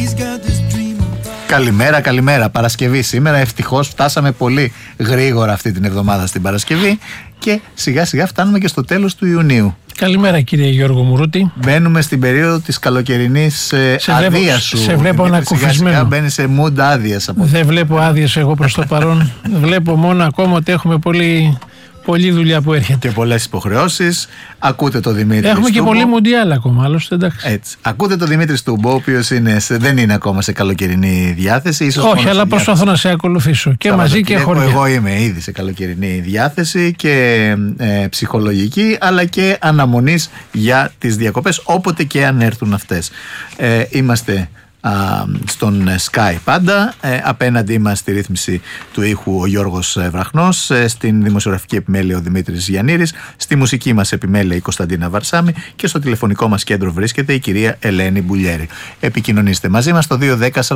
Καλημέρα, καλημέρα. Παρασκευή σήμερα. Ευτυχώς φτάσαμε πολύ γρήγορα αυτή την εβδομάδα στην Παρασκευή και σιγά σιγά φτάνουμε και στο τέλος του Ιουνίου. Καλημέρα κύριε Γιώργο Μουρούτη. Μπαίνουμε στην περίοδο της καλοκαιρινής άδειας σου. Σε βλέπω ανακουφισμένο. Σιγά μπαίνεις σε mood άδειας. Δεν βλέπω άδειες εγώ προς το παρόν. Βλέπω μόνο ακόμα ότι έχουμε πολλή δουλειά που έρχεται. Και πολλές υποχρεώσεις. Ακούτε το Δημήτρη Έχουμε Στούμπο. και πολύ μουντιάλ ακόμα, άλλωστε, εντάξει. Έτσι. Ακούτε το Δημήτρη Στούμπο, ο οποίος δεν είναι ακόμα σε καλοκαιρινή διάθεση. Ίσως όχι, αλλά προσπαθώ να σε ακολουθήσω και μαζί και χωριά. Εγώ είμαι ήδη σε καλοκαιρινή διάθεση και ψυχολογική, αλλά και αναμονής για τις διακοπές, όποτε και αν έρθουν αυτές. Είμαστε στον Sky πάντα, απέναντί μας στη ρύθμιση του ήχου ο Γιώργος Βραχνός, στην δημοσιογραφική επιμέλεια ο Δημήτρης Γιαννήρης, στη μουσική μας επιμέλεια η Κωνσταντίνα Βαρσάμη και στο τηλεφωνικό μας κέντρο βρίσκεται η κυρία Ελένη Μπουλιέρη. Επικοινωνήστε μαζί μας στο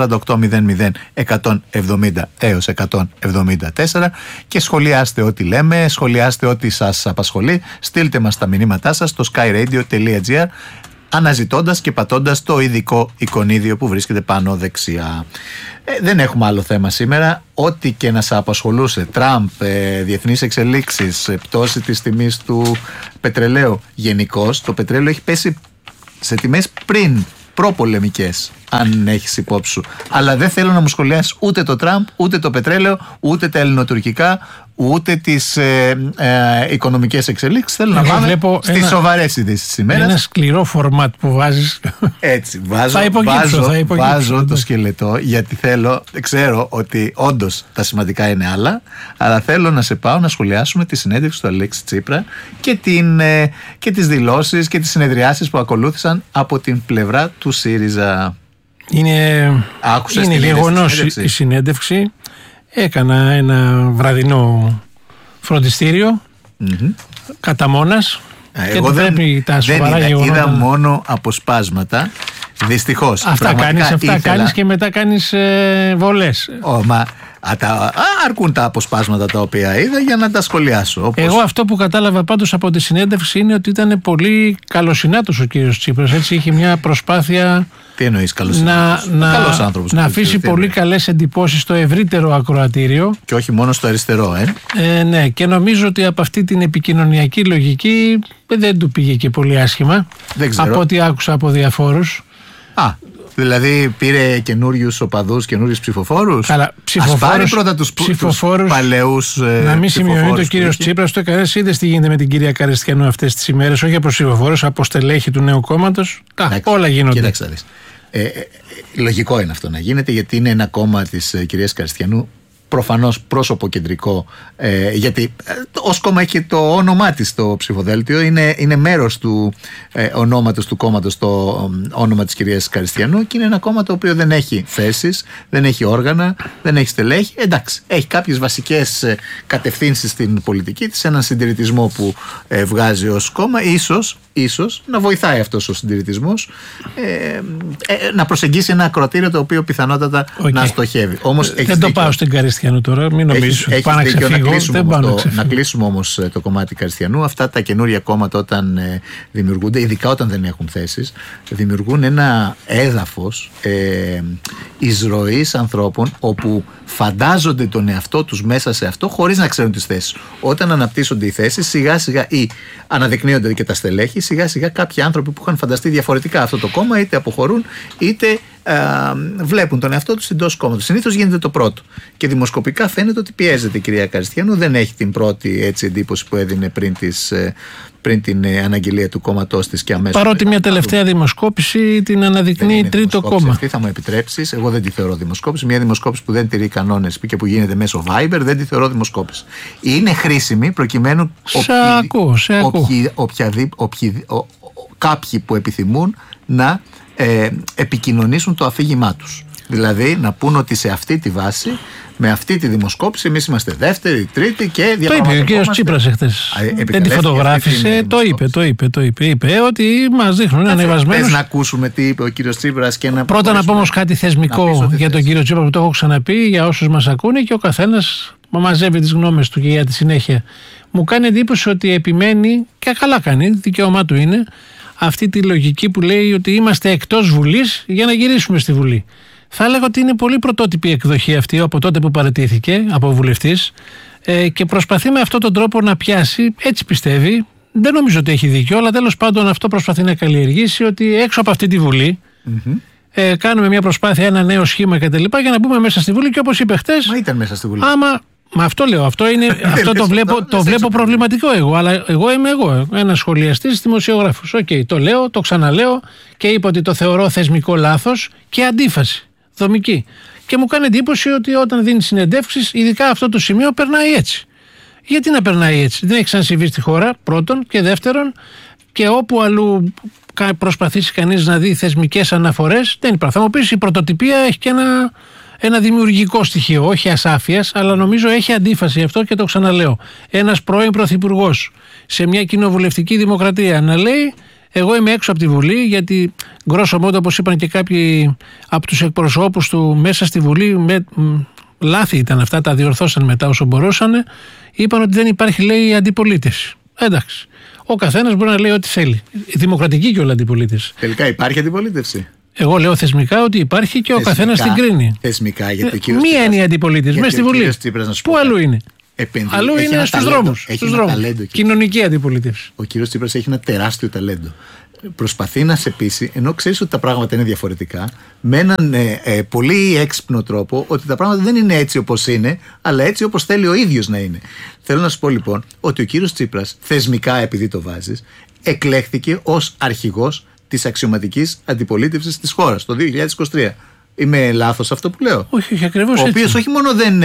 210-4800-170 έως 174 και σχολιάστε ό,τι λέμε, σχολιάστε ό,τι σας απασχολεί, στείλτε μας τα μηνύματά σας στο skyradio.gr αναζητώντας και πατώντας το ειδικό εικονίδιο που βρίσκεται πάνω δεξιά. Δεν έχουμε άλλο θέμα σήμερα. Ό,τι και να σας απασχολούσε, Τραμπ, διεθνείς εξελίξεις, πτώση της τιμής του πετρελαίου, γενικώς το πετρέλαιο έχει πέσει σε τιμές προπολεμικές, αν έχεις υπόψη σου. Αλλά δεν θέλω να μου σχολιάσεις ούτε το Τραμπ, ούτε το πετρέλαιο, ούτε τα ελληνοτουρκικά, ούτε τις οικονομικές εξελίξεις. Θέλω να πάμε στις σοβαρές ειδήσεις σήμερα. Ένα σκληρό φορμάτ που βάζεις. Έτσι, βάζω το σκελετό, γιατί ξέρω ότι όντως τα σημαντικά είναι άλλα, αλλά θέλω να σε πάω να σχολιάσουμε τη συνέντευξη του Αλέξη Τσίπρα και τις δηλώσεις και τις συνεδριάσεις που ακολούθησαν από την πλευρά του ΣΥΡΙΖΑ. Είναι γεγονός η συνέντευξη. Έκανα ένα βραδινό φροντιστήριο κατά μόνας. Εγώ δεν είδα μόνο αποσπάσματα. Δυστυχώς. Αυτά κάνεις και μετά κάνεις βολές. Αρκούν τα αποσπάσματα τα οποία είδα για να τα σχολιάσω. Εγώ αυτό που κατάλαβα πάντως από τη συνέντευξη είναι ότι ήταν πολύ καλοσυνάτος ο κύριος Τσίπρας. Έτσι είχε μια προσπάθεια. Τι εννοείς καλοσυνάτος? Καλός άνθρωπος. Να αφήσει πολύ καλές εντυπώσεις στο ευρύτερο ακροατήριο. Και όχι μόνο στο αριστερό, ναι, και νομίζω ότι από αυτή την επικοινωνιακή λογική δεν του πήγε και πολύ άσχημα. Δεν ξέρω. Από ό,τι άκουσα από διαφόρους. Δηλαδή πήρε καινούριους οπαδούς, καινούριους ψηφοφόρους. Καλά, ας πάρει πρώτα τους παλαιούς να μην σημειώνει το κύριος Τσίπρας. Το έκανε, είδες τι γίνεται με την κυρία Καριστιανού αυτές τις ημέρες, όχι από ψηφοφόρους, από στελέχη του νέου κόμματος. Όλα γίνονται. Κοίταξε να δεις. Λογικό είναι αυτό να γίνεται, γιατί είναι ένα κόμμα της κυρίας Καριστιανού προφανώς πρόσωπο κεντρικό, γιατί ως κόμμα έχει το όνομά της το ψηφοδέλτιο, είναι μέρος του ονόματος του κόμματος το όνομα της κυρίας Καριστιανού, και είναι ένα κόμμα το οποίο δεν έχει θέσεις, δεν έχει όργανα, δεν έχει στελέχη. Εντάξει, έχει κάποιες βασικές κατευθύνσεις στην πολιτική της, έναν συντηρητισμό που βγάζει ως κόμμα. Ίσως να βοηθάει αυτός ο συντηρητισμός να προσεγγίσει ένα ακροατήριο το οποίο πιθανότατα να στοχεύει. Όμως δεν το πάω στην Καριστιανού τώρα, μην νομίζεις ότι πάω να ξεφύγω. Να κλείσουμε όμως το κομμάτι Καριστιανού. Αυτά τα καινούρια κόμματα όταν δημιουργούνται, ειδικά όταν δεν έχουν θέσεις, δημιουργούν ένα έδαφος εισρωής ανθρώπων όπου φαντάζονται τον εαυτό τους μέσα σε αυτό χωρίς να ξέρουν τις θέσεις. Όταν αναπτύσσονται οι θέσεις, σιγά σιγά ή αναδεικνύονται και τα στελέχη, σιγά σιγά κάποιοι άνθρωποι που είχαν φανταστεί διαφορετικά αυτό το κόμμα είτε αποχωρούν είτε βλέπουν τον εαυτό τους εντός κόμματος. Συνήθως γίνεται το πρώτο. Και δημοσκοπικά φαίνεται ότι πιέζεται η κυρία Καριστιανού, δεν έχει την πρώτη έτσι εντύπωση που έδινε πριν την αναγγελία του κόμματός της και αμέσως. Παρότι μια τελευταία δημοσκόπηση την αναδεικνύει τρίτο κόμμα. Αυτή θα μου επιτρέψεις, εγώ δεν τη θεωρώ δημοσκόπηση. Μια δημοσκόπηση που δεν τηρεί κανόνες και που γίνεται μέσω Viber δεν τη θεωρώ δημοσκόπηση. Είναι χρήσιμη προκειμένου κάποιοι που επιθυμούν να επικοινωνήσουν το αφήγημά τους. Δηλαδή να πούν ότι σε αυτή τη βάση, με αυτή τη δημοσκόπηση, εμείς είμαστε δεύτερη, τρίτη και διαπραγματευόμαστε. Το είπε ο κύριος Τσίπρας εχθές. Δεν τη φωτογράφησε, το είπε. Είπε ότι μας δείχνουν ανεβασμένους. Θες να ακούσουμε τι είπε ο κύριος Τσίπρας και να. Πρώτα να πω όμως κάτι θεσμικό για τον κύριο Τσίπρα που το έχω ξαναπεί για όσους μας ακούνε, και ο καθένας μαζεύει τις γνώμες του και για τη συνέχεια. Μου κάνει εντύπωση ότι επιμένει, και καλά κάνει, δικαίωμά του είναι, αυτή τη λογική που λέει ότι είμαστε εκτός Βουλής για να γυρίσουμε στη Βουλή. Θα έλεγα ότι είναι πολύ πρωτότυπη εκδοχή αυτή από τότε που παραιτήθηκε από βουλευτής και προσπαθεί με αυτόν τον τρόπο να πιάσει, έτσι πιστεύει, δεν νομίζω ότι έχει δίκιο, αλλά τέλος πάντων αυτό προσπαθεί να καλλιεργήσει, ότι έξω από αυτή τη Βουλή κάνουμε μια προσπάθεια, ένα νέο σχήμα κτλ. Για να μπούμε μέσα στη Βουλή και όπως είπε χτες. Μα ήταν μέσα στη Βουλή. Μα αυτό λέω. Αυτό το βλέπω προβληματικό εγώ. Αλλά εγώ είμαι ένας σχολιαστής, δημοσιογράφος. Το λέω, το ξαναλέω και είπα ότι το θεωρώ θεσμικό λάθος και αντίφαση δομική. Και μου κάνει εντύπωση ότι όταν δίνει συνεντεύξεις, ειδικά αυτό το σημείο περνάει έτσι. Γιατί να περνάει έτσι? Δεν έχει ξανασυμβεί στη χώρα, πρώτον, και δεύτερον, και όπου αλλού προσπαθήσει κανείς να δει θεσμικές αναφορές, δεν υπάρχει. Θα μου πεις, η πρωτοτυπία έχει και ένα δημιουργικό στοιχείο, όχι ασάφειας, αλλά νομίζω έχει αντίφαση αυτό και το ξαναλέω. Ένας πρώην πρωθυπουργός σε μια κοινοβουλευτική δημοκρατία να λέει: εγώ είμαι έξω από τη Βουλή, γιατί γκρόσο μότο, όπως είπαν και κάποιοι από τους εκπροσώπους του μέσα στη Βουλή, λάθη ήταν αυτά, τα διορθώσαν μετά όσο μπορούσαν, είπαν ότι δεν υπάρχει, λέει, αντιπολίτευση. Εντάξει. Ο καθένας μπορεί να λέει ό,τι θέλει. Δημοκρατική και όλα αντιπολίτευση. Τελικά υπάρχει αντιπολίτευση? Εγώ λέω θεσμικά ότι υπάρχει και ο καθένας την κρίνει. Θεσμικά, γιατί ο κύριος μία είναι η αντιπολίτευση μέσα στη Βουλή. Πού αλλού είναι? Αλλού είναι στους δρόμους. Κοινωνική αντιπολίτευση. Ο κύριος Τσίπρας έχει ένα τεράστιο ταλέντο. Προσπαθεί να σε πείσει, ενώ ξέρεις ότι τα πράγματα είναι διαφορετικά, με έναν πολύ έξυπνο τρόπο, ότι τα πράγματα δεν είναι έτσι όπως είναι, αλλά έτσι όπως θέλει ο ίδιος να είναι. Θέλω να σου πω λοιπόν ότι ο κύριος Τσίπρας, θεσμικά επειδή το βάζεις, εκλέχθηκε ως αρχηγός της αξιωματικής αντιπολίτευσης της χώρας το 2023. Είμαι λάθος αυτό που λέω? Όχι, ακριβώς έτσι. Ο οποίος όχι μόνο δεν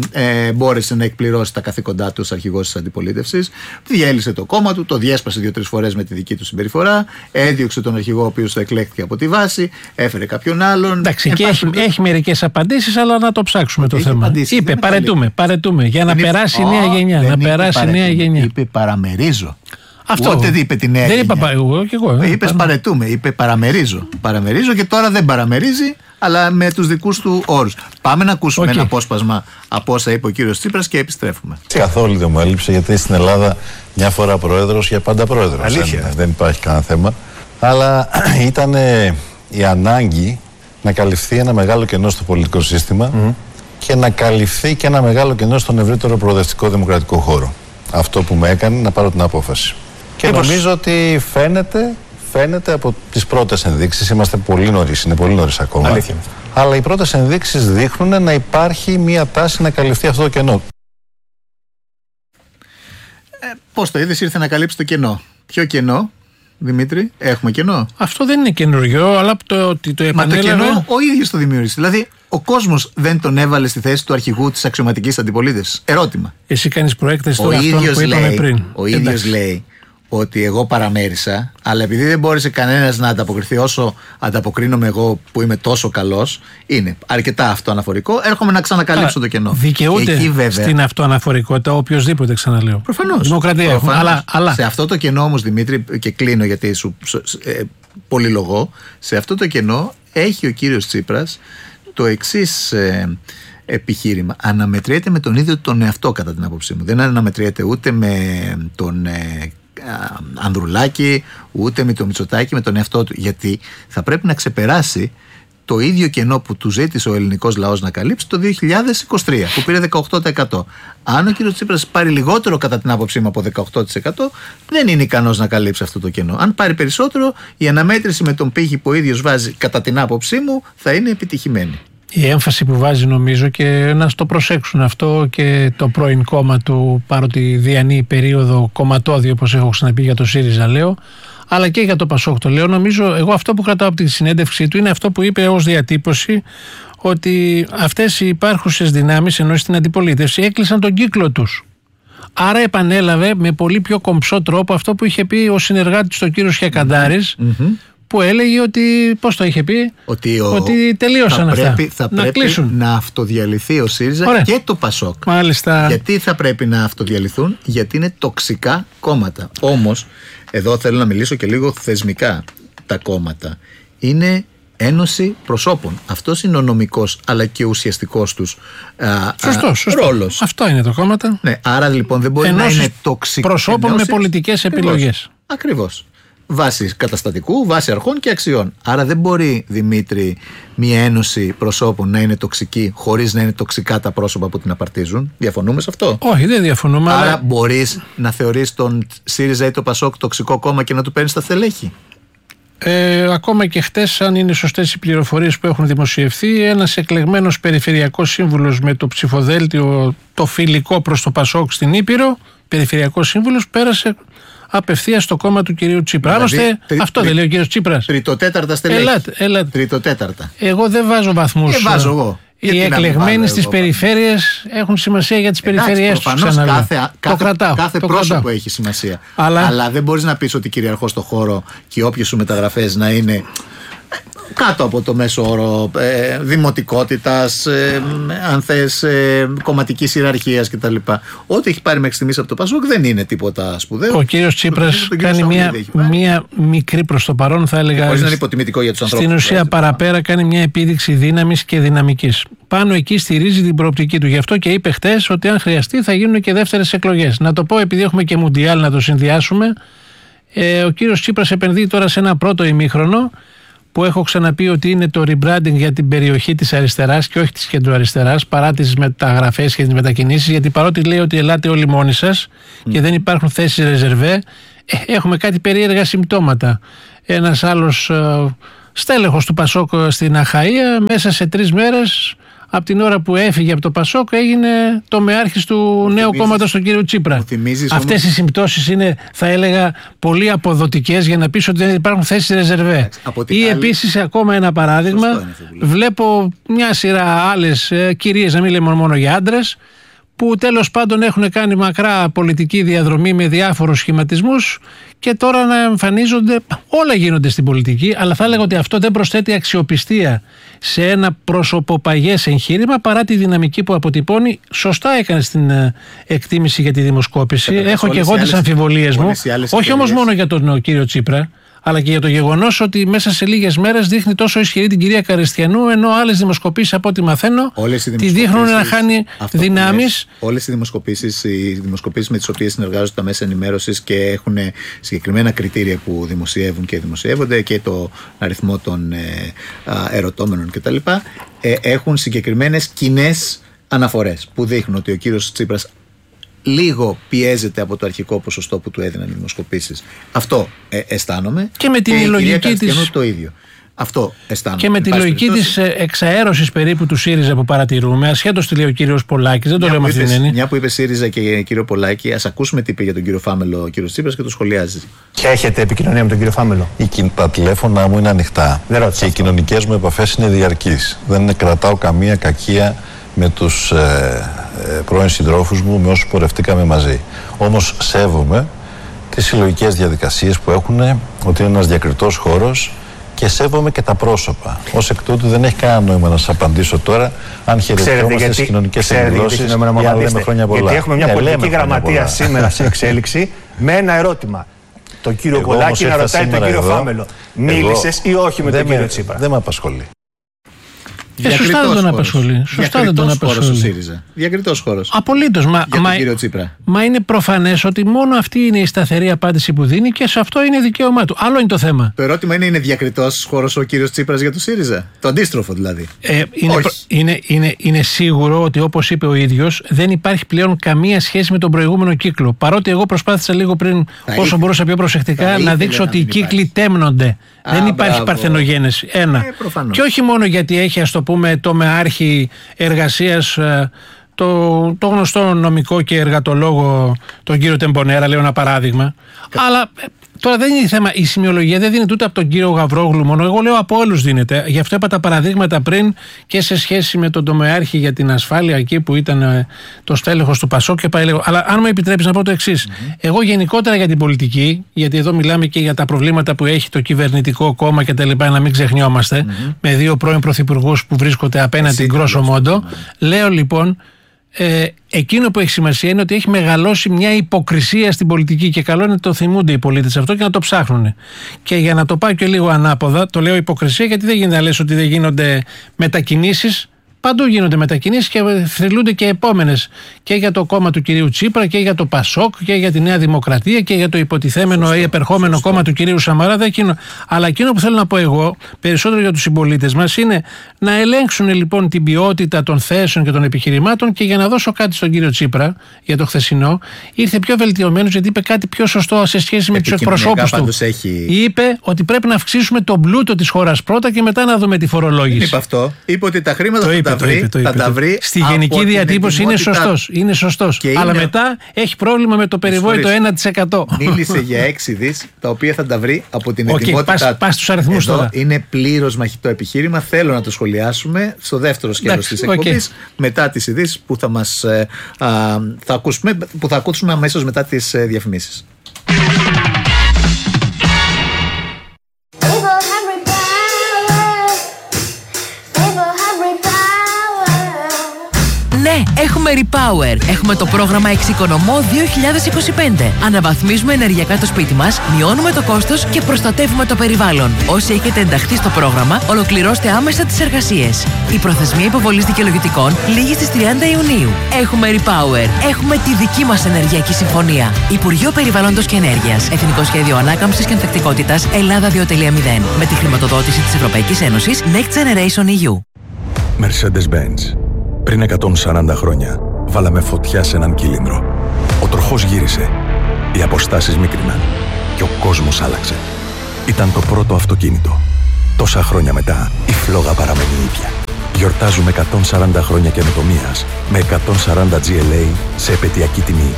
μπόρεσε να εκπληρώσει τα καθήκοντά του ως αρχηγός της αντιπολίτευσης, διέλυσε το κόμμα του, το διέσπασε 2-3 φορές με τη δική του συμπεριφορά, έδιωξε τον αρχηγό ο οποίος το εκλέχθηκε από τη βάση, έφερε κάποιον άλλον. Εντάξει, και έχει μερικές απαντήσεις, αλλά να το ψάξουμε το θέμα. Είπε παρετούμε για να περάσει η νέα γενιά. Να περάσει η νέα γενιά. Είπε παραμερίζω. Αυτό. Ούτε είπε τη νέα γενιά. Δεν είπα εγώ και εγώ. Είπες παρετούμε, είπε παραμερίζω. Παραμερίζω και τώρα δεν παραμερίζει, αλλά με τους δικούς του όρους. Πάμε να ακούσουμε ένα απόσπασμα από όσα είπε ο κύριος Τσίπρας και επιστρέφουμε. Καθόλου δεν μου έλειψε, γιατί στην Ελλάδα μια φορά πρόεδρος για πάντα πρόεδρος. Αλήθεια. Δεν υπάρχει κανένα θέμα. Αλλά ήταν η ανάγκη να καλυφθεί ένα μεγάλο κενό στο πολιτικό σύστημα και να καλυφθεί και ένα μεγάλο κενό στον ευρύτερο προοδευτικό δημοκρατικό χώρο. Αυτό που με έκανε να πάρω την απόφαση. Και νομίζω ότι φαίνεται από τις πρώτες ενδείξεις, είμαστε πολύ νωρίς, είναι πολύ νωρίς ακόμα. Αλήθεια. Αλλά οι πρώτες ενδείξεις δείχνουν να υπάρχει μια τάση να καλυφθεί αυτό το κενό. Πώς το είδες, ήρθε να καλύψει το κενό? Ποιο κενό, Δημήτρη? Έχουμε κενό? Αυτό δεν είναι καινούριο, αλλά το επανέλαβε. Μα το κενό ο ίδιος το δημιούργησε. Δηλαδή, ο κόσμος δεν τον έβαλε στη θέση του αρχηγού της αξιωματικής αντιπολίτευσης. Ερώτημα. Εσύ κάνεις προέκταση τώρα αυτών που είπαμε πριν. Ο ίδιος λέει ότι εγώ παραμέρισα, αλλά επειδή δεν μπόρεσε κανένας να ανταποκριθεί όσο ανταποκρίνομαι εγώ που είμαι τόσο καλός, είναι αρκετά αυτοαναφορικό, έρχομαι να ξανακαλύψω το κενό. Δικαιούται στην αυτοαναφορικότητα οποιοσδήποτε, ξαναλέω. Προφανώς. Δημοκρατία έχουμε. Αλλά σε αυτό το κενό όμως, Δημήτρη, και κλείνω γιατί σου πολυλογώ, σε αυτό το κενό έχει ο κύριος Τσίπρας το εξής επιχείρημα. Αναμετριέται με τον ίδιο τον εαυτό, κατά την άποψή μου. Δεν αναμετριέται ούτε με τον Ανδρουλάκη, ούτε με τον Μητσοτάκη, με τον εαυτό του. Γιατί θα πρέπει να ξεπεράσει το ίδιο κενό που του ζήτησε ο ελληνικός λαός να καλύψει το 2023, που πήρε 18%. Αν ο κ. Τσίπρας πάρει λιγότερο, κατά την άποψή μου, από 18%, δεν είναι ικανός να καλύψει αυτό το κενό. Αν πάρει περισσότερο, η αναμέτρηση με τον πύχη που ο ίδιος βάζει, κατά την άποψή μου, θα είναι επιτυχημένη. Η έμφαση που βάζει, νομίζω, και να το προσέξουν αυτό και το πρώην κόμμα του, παρότι διανύει περίοδο κομματώδη, όπως έχω ξαναπεί για το ΣΥΡΙΖΑ, λέω, αλλά και για το ΠΑΣΟΚ το λέω. Νομίζω, εγώ αυτό που κρατάω από τη συνέντευξή του είναι αυτό που είπε ως διατύπωση, ότι αυτές οι υπάρχουσες δυνάμεις, ενώ στην αντιπολίτευση, έκλεισαν τον κύκλο τους. Άρα επανέλαβε με πολύ πιο κομψό τρόπο αυτό που είχε πει ο συνεργάτης του κ. Χιακαντάρης, που έλεγε ότι, πώς το είχε πει, ότι τελείωσαν αυτά. Θα πρέπει να αυτοδιαλυθεί ο ΣΥΡΙΖΑ και το ΠΑΣΟΚ. Μάλιστα. Γιατί θα πρέπει να αυτοδιαλυθούν? Γιατί είναι τοξικά κόμματα. Όμως, εδώ θέλω να μιλήσω και λίγο θεσμικά. Τα κόμματα είναι ένωση προσώπων. Αυτός είναι ο νομικός αλλά και ουσιαστικός τους ρόλος. Αυτό είναι το κόμματα. Ναι, άρα λοιπόν δεν μπορεί να είναι τοξικό. Προσώπων με πολιτικές επιλογές. Ακριβώς. βάσει καταστατικού, βάσει αρχών και αξιών. Άρα δεν μπορεί, Δημήτρη, μια ένωση προσώπων να είναι τοξική χωρίς να είναι τοξικά τα πρόσωπα που την απαρτίζουν. Διαφωνούμε σε αυτό? Όχι, δεν διαφωνούμε. Άρα αλλά... μπορείς να θεωρείς τον ΣΥΡΙΖΑ ή το ΠΑΣΟΚ τοξικό κόμμα και να του παίρνεις τα στελέχη? Ακόμα και χτες, αν είναι σωστές οι πληροφορίες που έχουν δημοσιευθεί, ένας εκλεγμένος περιφερειακός σύμβουλος με το ψηφοδέλτιο το φιλικό προς το ΠΑΣΟΚ στην Ήπειρο, περιφερειακός σύμβουλος, πέρασε απευθείας στο κόμμα του κυρίου Τσίπρα. Άλλωστε, αυτό δεν λέει ο κύριος Τσίπρας. Τριτοτέταρτα στελέχη. Ελάτε. Τριτοτέταρτα. Εγώ δεν βάζω βαθμούς. Βάζω εγώ. Οι εκλεγμένοι στις περιφέρειες έχουν σημασία για τις περιφέρειές τους. Κάθε πρόσωπο έχει σημασία. Αλλά δεν μπορείς να πεις ότι κυριαρχώ στο χώρο και όποιες σου μεταγραφές να είναι κάτω από το μέσο όρο δημοτικότητας, αν θες, κομματικής ιεραρχίας κτλ. Ό,τι έχει πάρει μέχρι στιγμής από το ΠΑΣΟΚ δεν είναι τίποτα σπουδαίο. Ο κύριος Τσίπρας κάνει μια μικρή, προς το παρόν θα έλεγα, χωρίς να είναι υποτιμητικό για τους ανθρώπους. Στην ουσία παραπέρα κάνει μια επίδειξη δύναμης και δυναμικής. Πάνω εκεί στηρίζει την προοπτική του. Γι' αυτό και είπε χτες ότι αν χρειαστεί θα γίνουν και δεύτερες εκλογές. Να το πω επειδή έχουμε και Μουντιάλ να το συνδυάσουμε. Ο κύριος Τσίπρας επενδύει τώρα σε ένα πρώτο ημίχρονο που έχω ξαναπεί ότι είναι το rebranding για την περιοχή της αριστεράς και όχι της κεντροαριστεράς, παρά τις μεταγραφές και τις μετακινήσεις, γιατί παρότι λέει ότι ελάτε όλοι μόνοι σας και δεν υπάρχουν θέσεις ρεζερβέ, έχουμε κάτι περίεργα συμπτώματα. Ένας άλλος στέλεχος του ΠΑΣΟΚ στην Αχαΐα μέσα σε 3 μέρες, από την ώρα που έφυγε από το ΠΑΣΟΚ, έγινε το μεάρχης του νέου κόμματος, τον κύριο Τσίπρα. Αυτές οι συμπτώσεις είναι, θα έλεγα, πολύ αποδοτικές για να πεις ότι δεν υπάρχουν θέσεις ρεζερβέ. Ή επίσης, ακόμα ένα παράδειγμα, βλέπω μια σειρά άλλες κυρίες, να μην λέμε μόνο για άντρες, που τέλος πάντων έχουν κάνει μακρά πολιτική διαδρομή με διάφορους σχηματισμούς και τώρα να εμφανίζονται, όλα γίνονται στην πολιτική, αλλά θα έλεγα ότι αυτό δεν προσθέτει αξιοπιστία σε ένα προσωποπαγές εγχείρημα παρά τη δυναμική που αποτυπώνει. Σωστά έκανε στην εκτίμηση για τη δημοσκόπηση. Έχω και εγώ τις αμφιβολίες μου, όχι όμως μόνο για τον κύριο Τσίπρα, αλλά και για το γεγονός ότι μέσα σε λίγες μέρες δείχνει τόσο ισχυρή την κυρία Καριστιανού, ενώ άλλες δημοσκοπήσεις, από ό,τι μαθαίνω, τη δείχνουν να χάνει δυνάμεις. Όλες οι δημοσκοπήσεις με τις οποίες συνεργάζονται τα μέσα ενημέρωσης και έχουν συγκεκριμένα κριτήρια που δημοσιεύουν και δημοσιεύονται και το αριθμό των ερωτώμενων κτλ. Έχουν συγκεκριμένες κοινές αναφορές που δείχνουν ότι ο κύριος Τσίπρας λίγο πιέζεται από το αρχικό ποσοστό που του έδιναν οι δημοσκοπήσεις. Αυτό αισθάνομαι. Και με την λογική της. Το ίδιο. Αυτό αισθάνομαι. Και με τη λογική της εξαέρωσης περίπου του ΣΥΡΙΖΑ που παρατηρούμε, ασχέτως τι λέει ο κύριος Πολάκης, δεν το λέω με αυτήν την έννοια. Μια που είπε ΣΥΡΙΖΑ και κύριο Πολάκη, ας ακούσουμε τι είπε για τον κύριο Φάμελο ο κύριος Τσίπρας και το σχολιάζει. Και έχετε επικοινωνία με τον κύριο Φάμελο? Τα τηλέφωνα μου είναι ανοιχτά. Και οι κοινωνικές μου επαφές είναι διαρκείς. Δεν κρατάω καμία κακία με τους πρώην συντρόφους μου, με όσους πορευτήκαμε μαζί. Όμως σέβομαι τις συλλογικές διαδικασίες που έχουν, ότι είναι ένας διακριτός χώρος, και σέβομαι και τα πρόσωπα. Ως εκ τούτου δεν έχει κανένα νόημα να σας απαντήσω τώρα αν χαιρετιόμαστε στις κοινωνικές εκδηλώσεις ή αν λέμε χρόνια πολλά. Γιατί έχουμε μια πολιτική γραμματεία σήμερα σε εξέλιξη με ένα ερώτημα. Τον κύριο Πολάκη να ρωτάει τον κύριο Φάμελο. Μίλησες ή όχι με τον κύριο Τσίπρα? Δεν με απασχολεί. Σωστά δεν τον απασχολεί. Διακριτός χώρος. Απολύτως. Μα είναι προφανές ότι μόνο αυτή είναι η σταθερή απάντηση που δίνει και σε αυτό είναι δικαίωμά του. Άλλο είναι το θέμα. Το ερώτημα είναι διακριτός χώρος ο κύριος Τσίπρας για το ΣΥΡΙΖΑ? Το αντίστροφο δηλαδή. Είναι σίγουρο ότι, όπως είπε ο ίδιος, δεν υπάρχει πλέον καμία σχέση με τον προηγούμενο κύκλο. Παρότι εγώ προσπάθησα λίγο πριν, όσο μπορούσα πιο προσεκτικά, να δείξω ότι οι κύκλοι τέμνονται. Δεν υπάρχει παρθενογένεση. Και όχι μόνο γιατί έχει, ας το πούμε, το μεάρχη εργασίας, το γνωστό νομικό και εργατολόγο, τον κύριο Τεμπονέρα, λέω ένα παράδειγμα. Αλλά τώρα δεν είναι θέμα, η σημειολογία δεν δίνεται ούτε από τον κύριο Γαβρόγλου μόνο, εγώ λέω από όλους δίνεται. Γι' αυτό είπα τα παραδείγματα πριν και σε σχέση με τον τομεάρχη για την ασφάλεια εκεί που ήταν το στέλεχος του ΠΑΣΟΚ και πάει λίγο. Αλλά αν μου επιτρέπεις να πω το εξής. Εγώ γενικότερα για την πολιτική, γιατί εδώ μιλάμε και για τα προβλήματα που έχει το κυβερνητικό κόμμα και τα λοιπά, να μην ξεχνιόμαστε, με 2 πρώην πρωθυπουργούς που βρίσκονται απέναντι γκρόσο μόντο, λέω λοιπόν. Εκείνο που έχει σημασία είναι ότι έχει μεγαλώσει μια υποκρισία στην πολιτική και καλό είναι να το θυμούνται οι πολίτες αυτό και να το ψάχνουν. Και για να το πάω και λίγο ανάποδα, το λέω υποκρισία γιατί δεν γίνεται να λες ότι δεν γίνονται μετακινήσεις Παντού γίνονται μετακινήσεις και θρυλούνται και επόμενες. Και για το κόμμα του κυρίου Τσίπρα και για το Πασόκ και για τη Νέα Δημοκρατία και για το υποτιθέμενο ή επερχόμενο κόμμα του κυρίου Σαμαρά. Αλλά εκείνο που θέλω να πω εγώ, περισσότερο για τους συμπολίτες μας, είναι να ελέγξουν λοιπόν την ποιότητα των θέσεων και των επιχειρημάτων. Και για να δώσω κάτι στον κύριο Τσίπρα για το χθεσινό, ήρθε πιο βελτιωμένος γιατί είπε κάτι πιο σωστό σε σχέση με τους εκπροσώπους του. Είπε ότι πρέπει να αυξήσουμε τον πλούτο της χώρας πρώτα και μετά να δούμε τη φορολόγηση. Δεν είπε αυτό. Είπε ότι τα χρήματα θα τα βρει. Στη γενική διατύπωση είναι σωστός. Αλλά μετά έχει πρόβλημα με το περιβόητο 1%. Μίλησε για 6 δις τα οποία θα τα βρει από την ετοιμότητα. Πας στους αριθμούς τώρα. Είναι πλήρως μαχητό επιχείρημα. Θέλω να το σχολιάσουμε στο δεύτερο σκέλος της εκπομπής, μετά τις ειδήσεις που θα ακούσουμε αμέσως μετά τις διαφημίσεις. Ναι, έχουμε Repower. Έχουμε το πρόγραμμα Εξοικονομώ 2025. Αναβαθμίζουμε ενεργειακά το σπίτι μας, μειώνουμε το κόστος και προστατεύουμε το περιβάλλον. Όσοι έχετε ενταχθεί στο πρόγραμμα, ολοκληρώστε άμεσα τις εργασίες. Η προθεσμία υποβολής δικαιολογητικών λήγει στις 30 Ιουνίου. Έχουμε Repower. Έχουμε τη δική μας ενεργειακή συμφωνία. Υπουργείο Περιβάλλοντος και Ενέργειας. Εθνικό Σχέδιο Ανάκαμψης και Ανθεκτικότητας Ελλάδα 2.0. Με τη χρηματοδότηση της Ευρωπαϊκής Ένωσης Next Generation EU. Mercedes-Benz. Πριν 140 χρόνια, βάλαμε φωτιά σε έναν κύλινδρο. Ο τροχός γύρισε, οι αποστάσεις μίκριναν και ο κόσμος άλλαξε. Ήταν το πρώτο αυτοκίνητο. Τόσα χρόνια μετά, η φλόγα παραμένει ίδια. Γιορτάζουμε 140 χρόνια καινοτομίας με 140 GLA σε επαιτειακή τιμή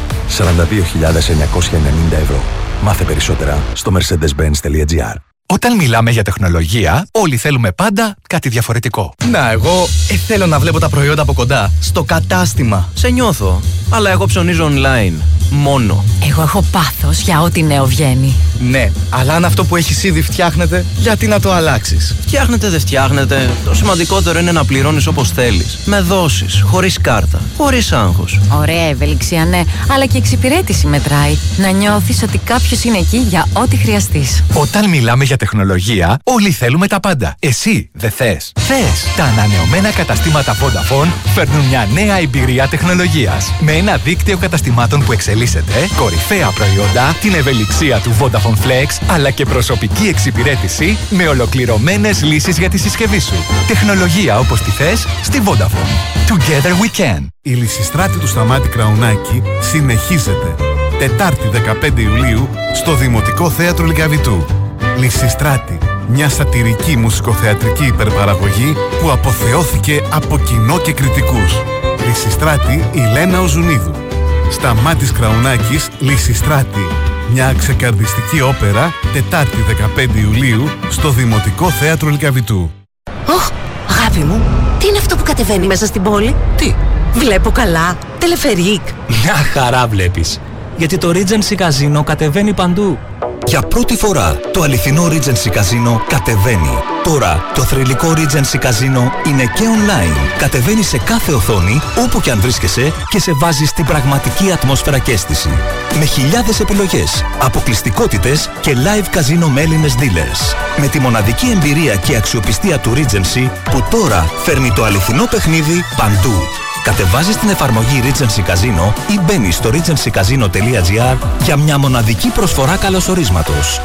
42.990 ευρώ. Μάθε περισσότερα στο mercedes-benz.gr. Όταν μιλάμε για τεχνολογία, όλοι θέλουμε πάντα κάτι διαφορετικό. Να, εγώ θέλω να βλέπω τα προϊόντα από κοντά. Στο κατάστημα. Σε νιώθω. Αλλά εγώ ψωνίζω online. Μόνο. Εγώ έχω πάθος για ό,τι νέο βγαίνει. Ναι, αλλά αν αυτό που έχεις ήδη φτιάχνεται, γιατί να το αλλάξεις? Φτιάχνεται, δεν φτιάχνεται. Το σημαντικότερο είναι να πληρώνεις όπως θέλεις. Με δόσεις, χωρίς κάρτα, χωρίς άγχος. Ωραία ευελιξία, ναι, αλλά και εξυπηρέτηση μετράει. Να νιώθεις ότι κάποιος είναι εκεί για ό,τι χρειαστείς. Όταν μιλάμε για τεχνολογία, όλοι θέλουμε τα πάντα. Εσύ δεν θες? Θες! Τα ανανεωμένα καταστήματα Vodafone φέρνουν μια νέα εμπειρία τεχνολογίας. Με ένα δίκτυο καταστημάτων που εξελίσσεται, κορυφαία προϊόντα, την ευελιξία του Vodafone Flex, αλλά και προσωπική εξυπηρέτηση με ολοκληρωμένες λύσεις για τη συσκευή σου. Τεχνολογία όπως τη θες στη Vodafone. Together we can. Η Λυσιστράτη του Σταμάτη Κραουνάκη συνεχίζεται. Τετάρτη 15 Ιουλίου στο Δημοτικό Θέατρο Λυκαβητού. Λυσιστράτη, μια σατιρική μουσικοθεατρική υπερπαραγωγή που αποθεώθηκε από κοινό και κριτικούς. Λυσιστράτη η Λένα Οζουνίδου. Σταμάτης Κραουνάκης, Λυσιστράτη. Μια ξεκαρδιστική όπερα, Τετάρτη 15 Ιουλίου στο Δημοτικό Θέατρο Λυκαβητού. Ωχ, αγάπη μου, τι είναι αυτό που κατεβαίνει μέσα στην πόλη? Τι? Βλέπω καλά, τελεφερίκ. Μια χαρά βλέπεις. Γιατί το Regency Casino κατεβαίνει παντού. Για πρώτη φορά, το αληθινό Regency Casino κατεβαίνει. Τώρα, το θρυλικό Regency Casino είναι και online. Κατεβαίνει σε κάθε οθόνη, όπου και αν βρίσκεσαι και σε βάζει στην πραγματική ατμόσφαιρα και αίσθηση. Με χιλιάδες επιλογές, αποκλειστικότητες και live casino με Έλληνες dealers. Με τη μοναδική εμπειρία και αξιοπιστία του Regency, που τώρα φέρνει το αληθινό παιχνίδι παντού. Κατεβάζεις την εφαρμογή Regency Casino ή μπαίνεις στο regencycasino.gr για μια μοναδική προσφορά καλωσορίσματος.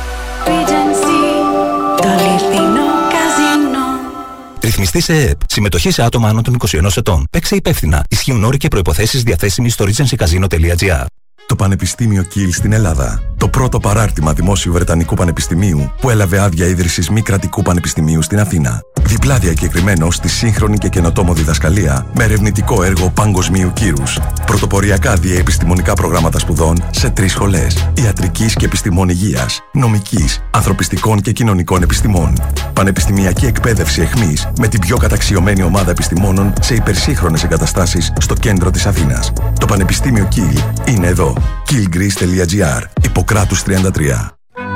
Regency, το αληθινό καζίνο. Ρυθμιστή σε ΕΕΠ. Συμμετοχή σε άτομα άνω των 21 ετών. Παίξε υπεύθυνα. Ισχύουν όροι και προϋποθέσεις διαθέσιμοι στο regencycasino.gr. Το Πανεπιστήμιο Κιλ στην Ελλάδα. Το πρώτο παράρτημα δημόσιου Βρετανικού Πανεπιστημίου που έλαβε άδεια ίδρυσης μη κρατικού πανεπιστημίου στην Αθήνα. Διπλά διακεκριμένο στη σύγχρονη και καινοτόμο διδασκαλία με ερευνητικό έργο παγκοσμίου κύρους. Πρωτοποριακά διαεπιστημονικά προγράμματα σπουδών σε 3 σχολές. Ιατρικής και επιστημών υγείας, νομικής, ανθρωπιστικών και κοινωνικών επιστημών. Πανεπιστημιακή εκπαίδευση εχμής με την πιο καταξιωμένη ομάδα επιστημόνων σε υπερσύγχρονες εγκαταστάσεις στο κέντρο της Αθήνας. Το Πανεπιστήμιο Κιλ είναι εδώ. killgreece.gr. Ιπποκράτους 33.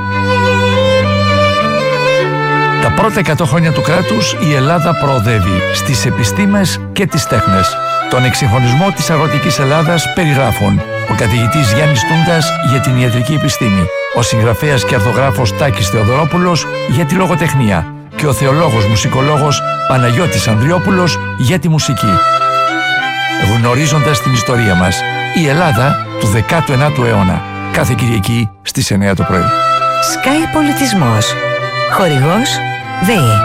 Τα πρώτα 100 χρόνια του κράτους η Ελλάδα προοδεύει στις επιστήμες και τις τέχνες. Τον εξυγχρονισμό της αγροτικής Ελλάδας περιγράφουν ο καθηγητής Γιάννης Τούντας για την ιατρική επιστήμη, ο συγγραφέας και αρθογράφος Τάκης Θεοδωρόπουλος για τη λογοτεχνία και και ο θεολόγος μουσικολόγος Παναγιώτης Ανδριόπουλος για τη μουσική. Γνωρίζοντας την ιστορία μας, η Ελλάδα του 19ου αιώνα. Κάθε Κυριακή στις 9 το πρωί. Sky Πολιτισμός. Χορηγός ΔΕΗ.